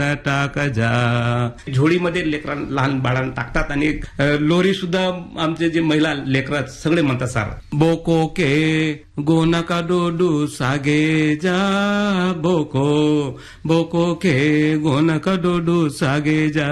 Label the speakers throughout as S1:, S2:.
S1: टाक जा. झोळीमध्ये लेकरां लहान बाळांना टाकतात आणि लोरी सुद्धा आमचे जे महिला लेकरं सगळे म्हणतात सर. बोको के गोनका डोडू सागे जा बोको बोको के गोनका डोडू सागे जा.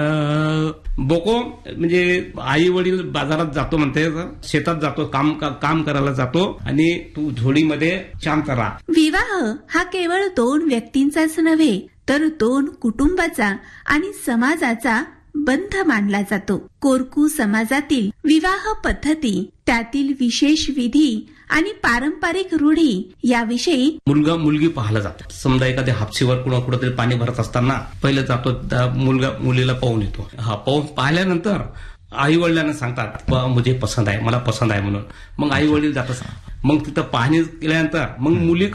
S1: बोको म्हणजे आई वडील बाजारात जातो म्हणते, शेतात जातो, काम करायला जातो आणि तू झोळीमध्ये शांत राहा.
S2: विवाह हा केवळ दोन व्यक्तींचाच नव्हे तर दोन कुटुंबाचा आणि समाजाचा बंध मानला जातो. कोरकू समाजातील विवाह पद्धती, त्यातील विशेष विधी आणि पारंपरिक रूढी याविषयी
S1: मुलगा मुलगी पाहायला जातो. समजा एखाद्या हापशीवर कुठेतरी पाणी भरत असताना पहिले जातो मुलगा मुलीला पाहून येतो. पाहून पाहिल्यानंतर आई वडिलांना सांगतात मुझे पसंत आहे, मला पसंत आहे म्हणून. मग आई वडील जातात. मग तिथं पाहणी केल्यानंतर मग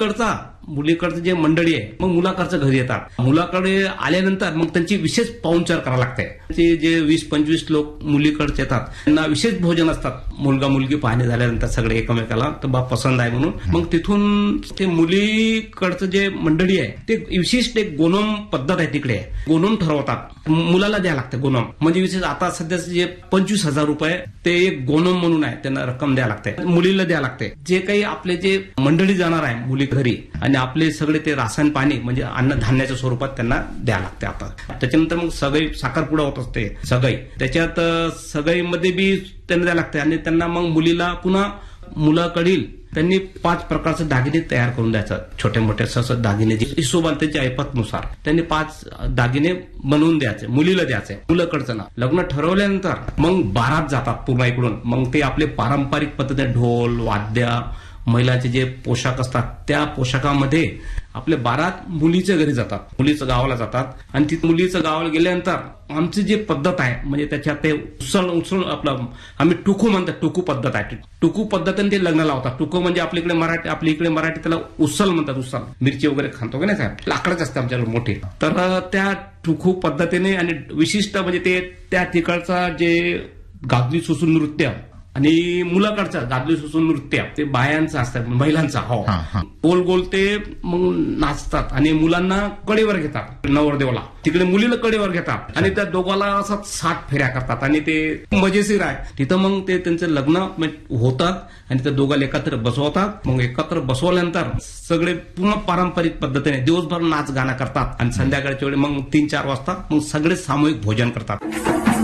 S1: मुलीकडचं जे मंडळी आहे मग मुलाकडचं घरी येतात. मुलाकडे आल्यानंतर मग त्यांची विशेष पाहुणचार करावं लागते. जे 20-25 लोक मुलीकडचे येतात त्यांना विशेष भोजन असतात. मुलगा मुलगी पाहणी झाल्यानंतर सगळे एकमेकाला तर बा पसंत आहे म्हणून मग तिथून ते मुलीकडचं जे मंडळी आहे ते विशिष्ट एक गोनोम पद्धत आहे तिकडे. गोनोम ठरवतात, मुलाला द्यावं लागतं गोनोम. म्हणजे विशेष आता सध्याचे जे 25,000 रुपये ते एक गोनोम म्हणून आहे, त्यांना रक्कम द्यावं लागते, मुलीला द्यावं लागते. जे काही आपले जे मंडळी जाणार आहे मुली घरी आणि आपले सगळे ते रासायन पाणी म्हणजे अन्नधान्याच्या स्वरूपात त्यांना द्यावं लागते. आता त्याच्यानंतर मग सगळी साखरपुडा होत असते. सगळी त्याच्यात सगळीमध्ये बी त्यांना द्यावं लागते आणि त्यांना मग मुलीला पुन्हा मुलाकडील त्यांनी 5 प्रकारचे दागिने तयार करून द्यायचं. छोटे मोठे सस दागिने हिशोबाने त्यांच्या ऐपतनुसार त्यांनी 5 दागिने बनवून द्यायचे, मुलीला द्यायचे. मुलाकडचं ना लग्न ठरवल्यानंतर मग बारात जातात पूर्ण इकडून. मग ते आपले पारंपरिक पद्धतीने ढोल वाद्य, महिलांचे जे पोशाख असतात त्या पोशाखामध्ये आपले बारात मुलीच्या घरी जातात, मुलीचं गावाला जातात. आणि ती मुलीचं गावाला गेल्यानंतर आमची जी पद्धत आहे म्हणजे त्याच्यात ते उसळ आपलं आम्ही टुकू म्हणतात, टुकू पद्धत आहे. टुकू पद्धतीने ते लग्न लावतात. टुकू म्हणजे आपल्या इकडे मराठी त्याला उसल म्हणतात. उसल मिरची वगैरे खातो का नाही साहेब, लाकडाच असते आमच्याकडे मोठे. तर त्या टुकू पद्धतीने आणि विशिष्ट म्हणजे ते त्या ठिकाणचा जे गाजली सुसून नृत्य आणि मुलाकडचं गाजली सुसून नृत्य ते बायांचं असतं, महिलांचा. हो, गोल गोल ते मग नाचतात आणि मुलांना कडेवर घेतात. नवरदेवाला तिकडे मुलीला कडेवर घेतात आणि त्या दोघाला असं 60 फेऱ्या करतात आणि ते मजेशीर आहे. तिथं मग ते त्यांचं लग्न होतात आणि त्या दोघाला एकत्र बसवतात. मग एकत्र बसवल्यानंतर सगळे पूर्ण पारंपरिक पद्धतीने दिवसभर नाच गाणं करतात आणि संध्याकाळच्या वेळी मग 3-4 वाजता मग सगळे सामूहिक भोजन करतात.